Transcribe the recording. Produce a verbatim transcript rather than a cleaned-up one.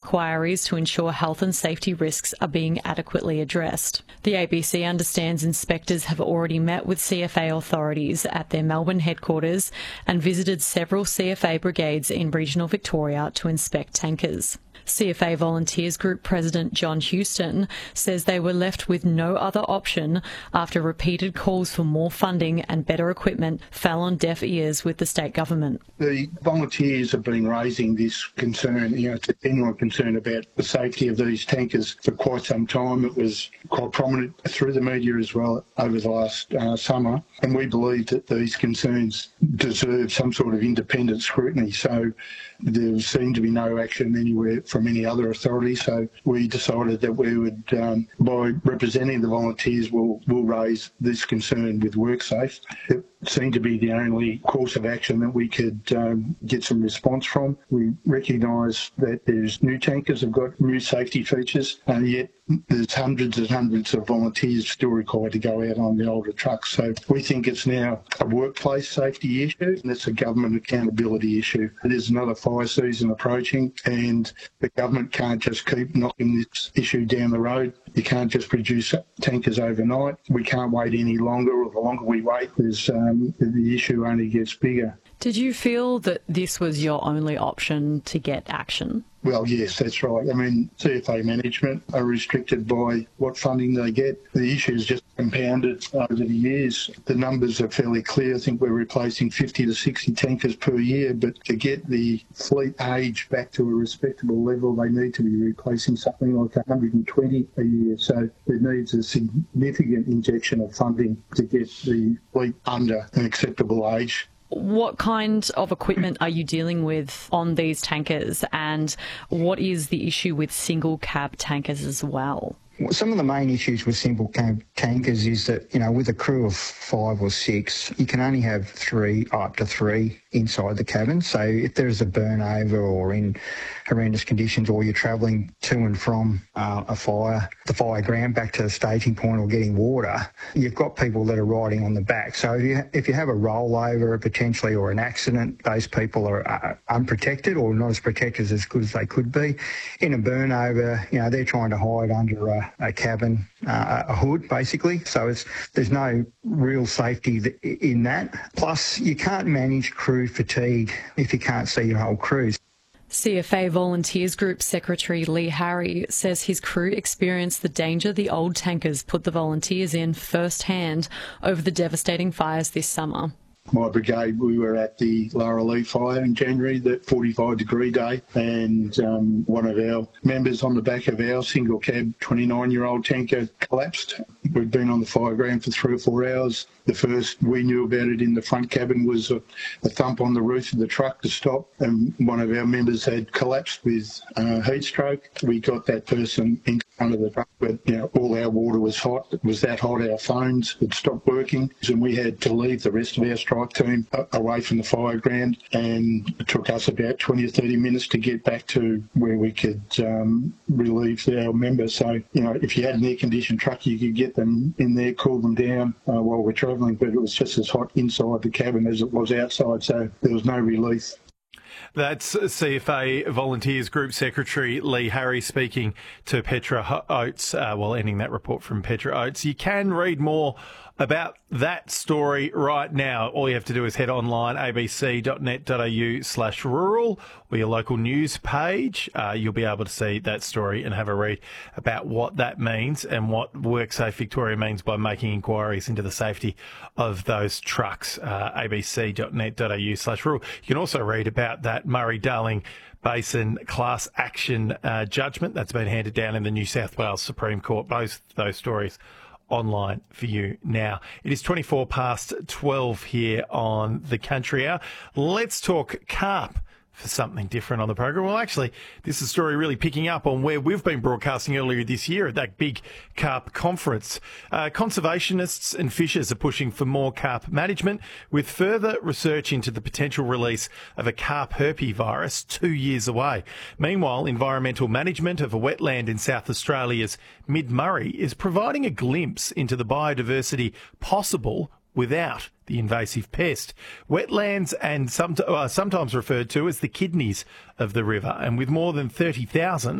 inquiries to ensure health and safety risks are being adequately addressed. The A B C understands inspectors have already met with C F A authorities at their Melbourne headquarters and visited several C F A brigades in regional Victoria to inspect tankers. C F A Volunteers Group President John Houston says they were left with no other option after repeated calls for more funding and better equipment fell on deaf ears with the state government. The volunteers have been raising this concern, you know, it's a genuine concern about the safety of these tankers for quite some time. It was quite prominent through the media as well over the last uh, summer, and we believe that these concerns deserve some sort of independent scrutiny. So there seemed to be no action anywhere from any other authority, so we decided that we would, um, by representing the volunteers, we'll, we'll raise this concern with WorkSafe. It seemed to be the only course of action that we could um, get some response from. We recognise that there's new tankers have got new safety features, and yet there's hundreds and hundreds of volunteers still required to go out on the older trucks. So we think it's now a workplace safety issue, and it's a government accountability issue. There's another fire season approaching, and the government can't just keep knocking this issue down the road. You can't just produce tankers overnight. We can't wait any longer, or the longer we wait, there's, um, the issue only gets bigger. Did you feel that this was your only option to get action? Well, yes, that's right. I mean, C F A management are restricted by what funding they get. The issue's just compounded over the years. The numbers are fairly clear. I think we're replacing fifty to sixty tankers per year, but to get the fleet age back to a respectable level, they need to be replacing something like one hundred twenty a year. So there needs a significant injection of funding to get the fleet under an acceptable age. What kind of equipment are you dealing with on these tankers, and what is the issue with single cab tankers as well? Some of the main issues with single cab tankers is that, you know, with a crew of five or six, you can only have three, up to three inside the cabin. So if there's a burnover or in horrendous conditions, or you're travelling to and from uh, a fire, the fire ground back to the staging point or getting water, you've got people that are riding on the back. So if you, if you have a rollover potentially or an accident, those people are uh, unprotected or not as protected as good as they could be. In a burnover, you know, they're trying to hide under a, a cabin, uh, a hood basically. So it's there's no real safety in that. Plus, you can't manage crew fatigue if you can't see your whole crew. C F A Volunteers Group Secretary Lee Harry says his crew experienced the danger the old tankers put the volunteers in firsthand over the devastating fires this summer. My brigade, we were at the Larralee fire in January, that forty-five degree day, and um, one of our members on the back of our single cab twenty-nine year old tanker collapsed. We'd been on the fire ground for three or four hours. The first we knew about it in the front cabin was a, a thump on the roof of the truck to stop, and one of our members had collapsed with uh, heat stroke. We got that person in front of the truck, but you know, all our water was hot. It was that hot, our phones had stopped working, and we had to leave the rest of our strike team away from the fire ground, and it took us about twenty or thirty minutes to get back to where we could um, relieve our members. So, you know, if you had an air-conditioned truck, you could get them in there, cool them down uh, while we're travelling, but it was just as hot inside the cabin as it was outside, so there was no relief. That's C F A Volunteers Group Secretary Lee Harry speaking to Petra Oates, uh, while ending that report from Petra Oates. You can read more about that story right now. All you have to do is head online, abc.net.au slash rural, or your local news page. Uh, you'll be able to see that story and have a read about what that means and what WorkSafe Victoria means by making inquiries into the safety of those trucks. Uh, abc.net.au slash rural. You can also read about that Murray-Darling Basin class action uh, judgment that's been handed down in the New South Wales Supreme Court. Both those stories online for you now. It is twenty-four past twelve here on the Country Hour. Let's talk carp for something different on the program. Well, actually, this is a story really picking up on where we've been broadcasting earlier this year at that big carp conference. Uh, conservationists and fishers are pushing for more carp management, with further research into the potential release of a carp herpesvirus two years away. Meanwhile, environmental management of a wetland in South Australia's Mid-Murray is providing a glimpse into the biodiversity possible without the invasive pest. Wetlands and some, uh, sometimes referred to as the kidneys of the river, and with more than thirty thousand